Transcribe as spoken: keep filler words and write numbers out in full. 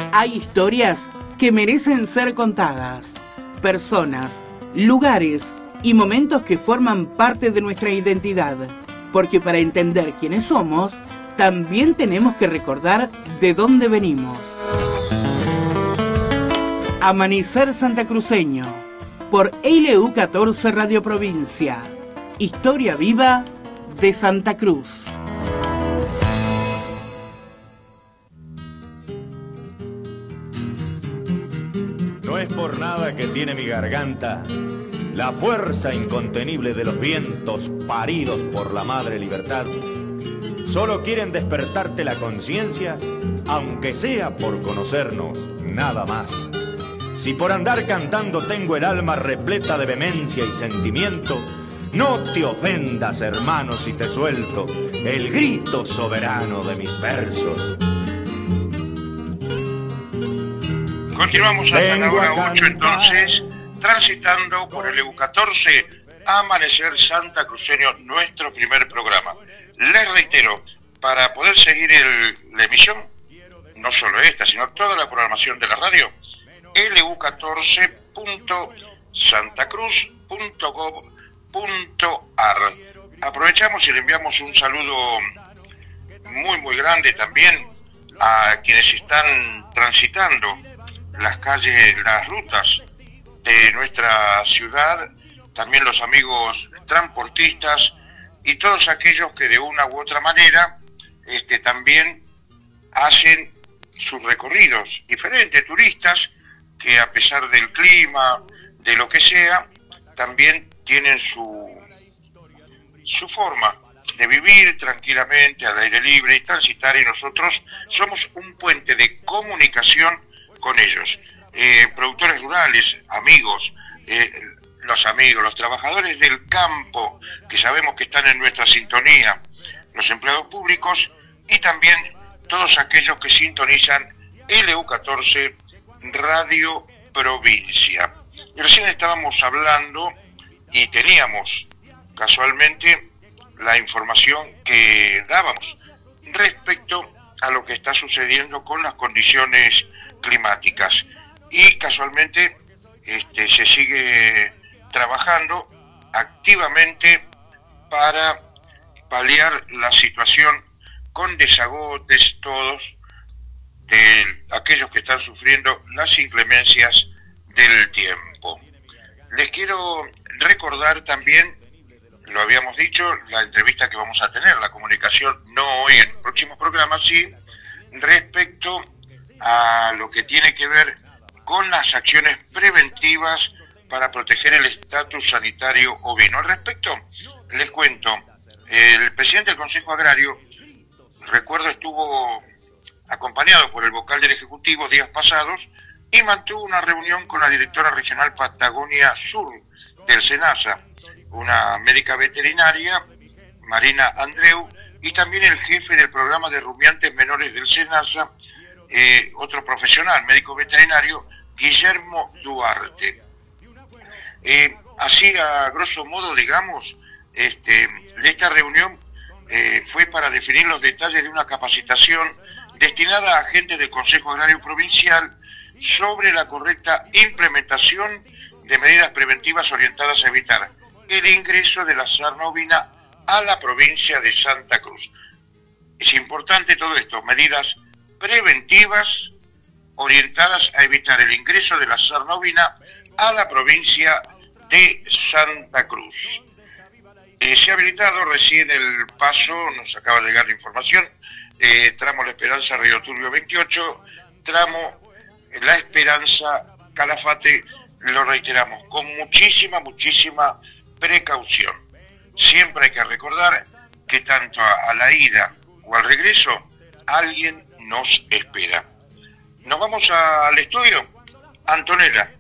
Hay historias que merecen ser contadas, personas, lugares y momentos que forman parte de nuestra identidad, porque para entender quiénes somos, también tenemos que recordar de dónde venimos. Amanecer Santacruceño, por L U catorce Radio Provincia. Historia viva de Santa Cruz. No es por nada que tiene mi garganta la fuerza incontenible de los vientos paridos por la madre libertad. Solo quieren despertarte la conciencia, aunque sea por conocernos, nada más. Si por andar cantando tengo el alma repleta de vehemencia y sentimiento, no te ofendas, hermano, si te suelto el grito soberano de mis versos. Continuamos hasta la hora ocho, entonces, transitando por el E U catorce, Amanecer Santacruceño, nuestro primer programa. Les reitero, para poder seguir el, la emisión, no solo esta, sino toda la programación de la radio, L U catorce punto santacruz punto gov punto ar. Aprovechamos y le enviamos un saludo muy muy grande también a quienes están transitando las calles, las rutas de nuestra ciudad, también los amigos transportistas y todos aquellos que de una u otra manera este, también hacen sus recorridos, diferentes turistas que a pesar del clima, de lo que sea, también tienen su, su forma de vivir tranquilamente al aire libre y transitar, y nosotros somos un puente de comunicación con ellos. Eh, productores rurales, amigos, eh, los amigos, los trabajadores del campo, que sabemos que están en nuestra sintonía, los empleados públicos y también todos aquellos que sintonizan L U catorce Radio Provincia. Y recién estábamos hablando y teníamos casualmente la información que dábamos respecto a lo que está sucediendo con las condiciones climáticas. Y casualmente este, se sigue trabajando activamente para paliar la situación con desagotes todos de aquellos que están sufriendo las inclemencias del tiempo. Les quiero recordar también, lo habíamos dicho, la entrevista que vamos a tener, la comunicación, no hoy, en próximos programas, sí, respecto a lo que tiene que ver con las acciones preventivas para proteger el estatus sanitario ovino. Al respecto, les cuento, el presidente del Consejo Agrario, recuerdo, estuvo acompañado por el vocal del Ejecutivo días pasados y mantuvo una reunión con la directora regional Patagonia Sur del SENASA, una médica veterinaria, Marina Andreu, y también el jefe del programa de rumiantes menores del SENASA, eh, otro profesional, médico veterinario, Guillermo Duarte. Eh, así, a grosso modo, digamos, este, esta reunión eh, fue para definir los detalles de una capacitación destinada a agentes del Consejo Agrario Provincial sobre la correcta implementación de medidas preventivas orientadas a evitar el ingreso de la sarna ovina a la provincia de Santa Cruz. Es importante todo esto, medidas preventivas orientadas a evitar el ingreso de la sarna ovina a la provincia de Santa Cruz. Eh, se ha habilitado recién el paso, nos acaba de llegar la información, eh, tramo La Esperanza Río Turbio veintiocho, tramo La Esperanza Calafate, lo reiteramos, con muchísima, muchísima precaución. Siempre hay que recordar que tanto a, a la ida o al regreso, alguien nos espera. Nos vamos a, al estudio. Antonella,